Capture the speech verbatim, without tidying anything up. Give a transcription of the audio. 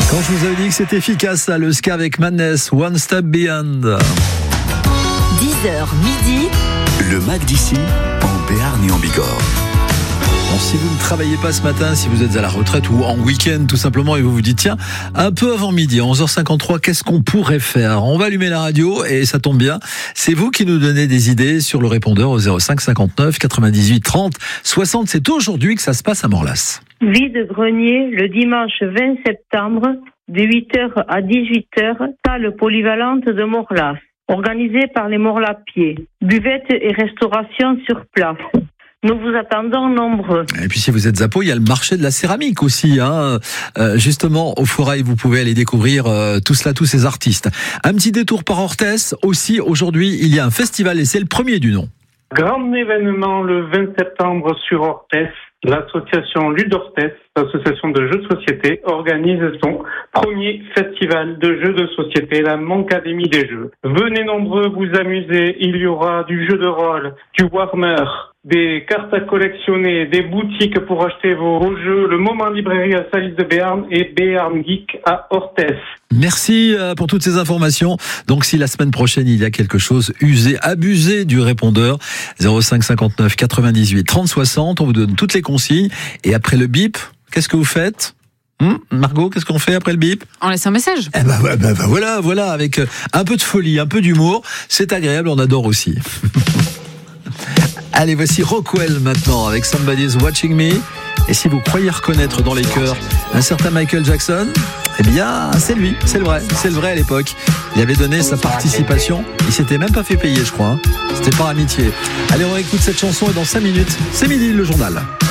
Quand je vous avais dit que c'était efficace, ça, le ska avec Madness, One Step Beyond. dix heures midi. Le Mac d'ici, en Béarn et en Bigorre. Bon, si vous ne travaillez pas ce matin, si vous êtes à la retraite ou en week-end tout simplement et vous vous dites tiens, un peu avant midi, à onze heures cinquante-trois, qu'est-ce qu'on pourrait faire ? On va allumer la radio et ça tombe bien, c'est vous qui nous donnez des idées sur le répondeur au zéro cinq cinquante-neuf quatre-vingt-dix-huit trente soixante. C'est aujourd'hui que ça se passe à Morlaàs. Vide-grenier le dimanche vingt septembre de huit heures à dix-huit heures, salle polyvalente de Morlaàs, organisée par les Morlapiers. Buvette et restauration sur place. Nous vous attendons nombreux. Et puis si vous êtes à Pau, il y a le marché de la céramique aussi. Hein. Euh, justement, au Foirail, vous pouvez aller découvrir euh, tout cela, tous ces artistes. Un petit détour par Orthès. Aussi, aujourd'hui, il y a un festival et c'est le premier du nom. Grand événement le vingt septembre sur Orthès. L'association Ludorthès, l'association de jeux de société, organise son premier festival de jeux de société, la Moncadémie des jeux. Venez nombreux vous amuser, il y aura du jeu de rôle, du Warhammer, des cartes à collectionner, des boutiques pour acheter vos, vos jeux, le Moment Librairie à Salis de Béarn et Béarn Geek à Orthès. Merci pour toutes ces informations. Donc si la semaine prochaine il y a quelque chose, usez, abusez du répondeur zéro cinq cinquante-neuf quatre-vingt-dix-huit trente soixante, on vous donne toutes les consignes et après le bip, qu'est-ce que vous faites ? Hum, Margot, qu'est-ce qu'on fait après le bip ? On laisse un message. Eh ben, ben, ben voilà, voilà, avec un peu de folie, un peu d'humour, c'est agréable, on adore aussi. Allez, voici Rockwell maintenant avec Somebody's Watching Me. Et si vous croyez reconnaître dans les chœurs un certain Michael Jackson, eh bien, c'est lui, c'est le vrai, c'est le vrai à l'époque. Il avait donné sa participation, il s'était même pas fait payer, je crois. Hein. C'était par amitié. Allez, on écoute cette chanson et dans cinq minutes, c'est midi, le journal.